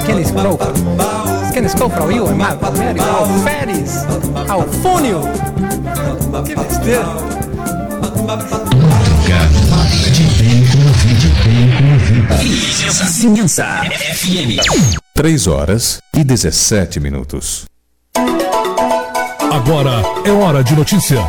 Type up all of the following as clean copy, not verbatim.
Quem escolhe para o Will é Marco Palmeiras, Alferes, Alfúnio. Que besteira. Vizinhança FM. 3h17. Agora é hora de notícias.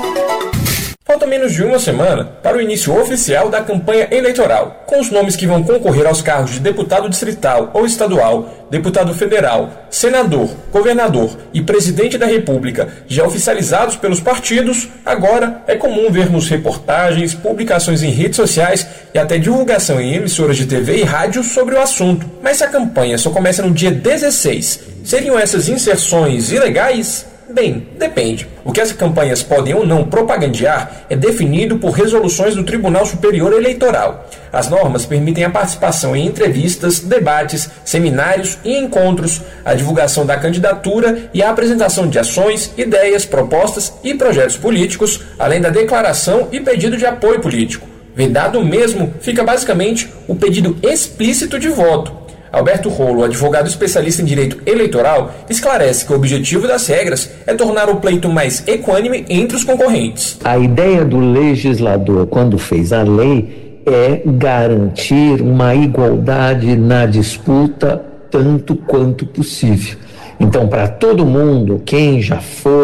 Falta menos de uma semana para o início oficial da campanha eleitoral, com os nomes que vão concorrer aos cargos de deputado distrital ou estadual, deputado federal, senador, governador e presidente da República já oficializados pelos partidos. Agora é comum vermos reportagens, publicações em redes sociais e até divulgação em emissoras de TV e rádio sobre o assunto. Mas se a campanha só começa no dia 16, seriam essas inserções ilegais? Bem, depende. O que essas campanhas podem ou não propagandear é definido por resoluções do Tribunal Superior Eleitoral. As normas permitem a participação em entrevistas, debates, seminários e encontros, a divulgação da candidatura e a apresentação de ações, ideias, propostas e projetos políticos, além da declaração e pedido de apoio político. Vedado mesmo fica basicamente o pedido explícito de voto. Alberto Rolo, advogado especialista em direito eleitoral, esclarece que o objetivo das regras é tornar o pleito mais equânime entre os concorrentes. A ideia do legislador, quando fez a lei, é garantir uma igualdade na disputa tanto quanto possível. Então, para todo mundo, quem já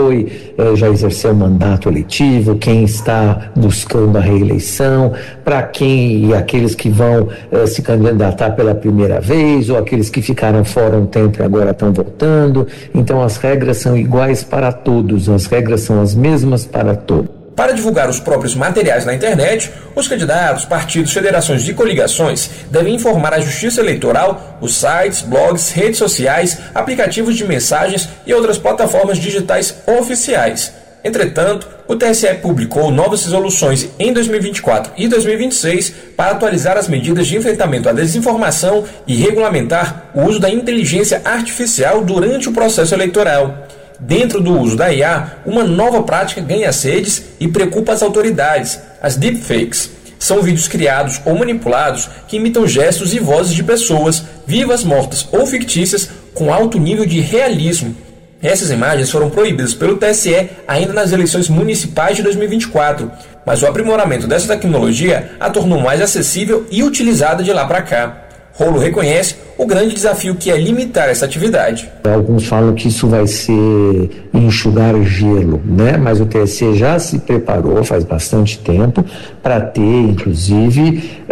já exerceu mandato eletivo, quem está buscando a reeleição, para quem e aqueles que vão se candidatar pela primeira vez, ou aqueles que ficaram fora um tempo e agora estão voltando. Então, as regras são iguais para todos, as regras são as mesmas para todos. Para divulgar os próprios materiais na internet, os candidatos, partidos, federações e coligações devem informar a Justiça Eleitoral, os sites, blogs, redes sociais, aplicativos de mensagens e outras plataformas digitais oficiais. Entretanto, o TSE publicou novas resoluções em 2024 e 2026 para atualizar as medidas de enfrentamento à desinformação e regulamentar o uso da inteligência artificial durante o processo eleitoral. Dentro do uso da IA, uma nova prática ganha sedes e preocupa as autoridades, as deepfakes. São vídeos criados ou manipulados que imitam gestos e vozes de pessoas, vivas, mortas ou fictícias, com alto nível de realismo. Essas imagens foram proibidas pelo TSE ainda nas eleições municipais de 2024, mas o aprimoramento dessa tecnologia a tornou mais acessível e utilizada de lá para cá. Rolo reconhece o grande desafio que é limitar essa atividade. Alguns falam que isso vai ser enxugar o gelo, né? Mas o TSE já se preparou faz bastante tempo para ter, inclusive,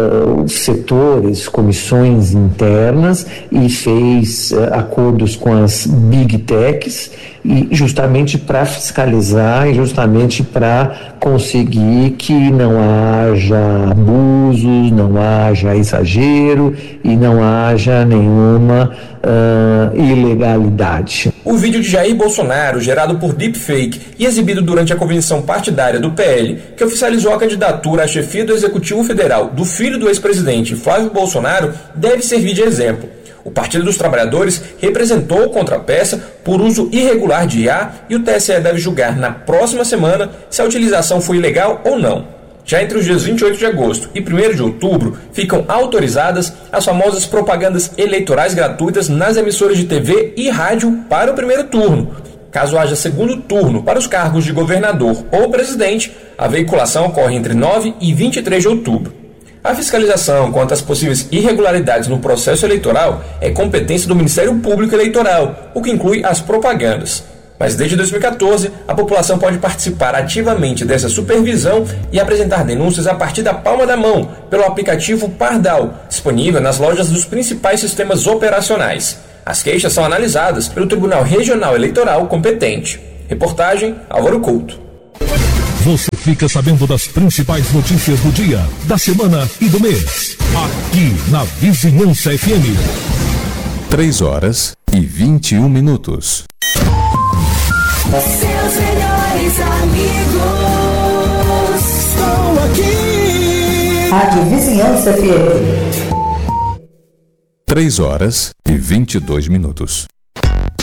setores, comissões internas e fez acordos com as Big Techs e justamente para fiscalizar e justamente para conseguir que não haja abusos, não haja exagero e não haja nenhuma ilegalidade. O vídeo de Jair Bolsonaro, gerado por deepfake e exibido durante a convenção partidária do PL, que oficializou a candidatura à chefia do Executivo Federal do filho do ex-presidente Flávio Bolsonaro, deve servir de exemplo. O Partido dos Trabalhadores representou contrapeça por uso irregular de IA e o TSE deve julgar na próxima semana se a utilização foi ilegal ou não. Já entre os dias 28 de agosto e 1º de outubro, ficam autorizadas as famosas propagandas eleitorais gratuitas nas emissoras de TV e rádio para o primeiro turno. Caso haja segundo turno para os cargos de governador ou presidente, a veiculação ocorre entre 9 e 23 de outubro. A fiscalização quanto às possíveis irregularidades no processo eleitoral é competência do Ministério Público Eleitoral, o que inclui as propagandas. Mas desde 2014, a população pode participar ativamente dessa supervisão e apresentar denúncias a partir da palma da mão, pelo aplicativo Pardal, disponível nas lojas dos principais sistemas operacionais. As queixas são analisadas pelo Tribunal Regional Eleitoral competente. Reportagem Álvaro Couto. Você fica sabendo das principais notícias do dia, da semana e do mês. Aqui na Vizinhança FM. 3h21. Seus melhores amigos estão aqui. Rádio Vizinhança FM. 3h22.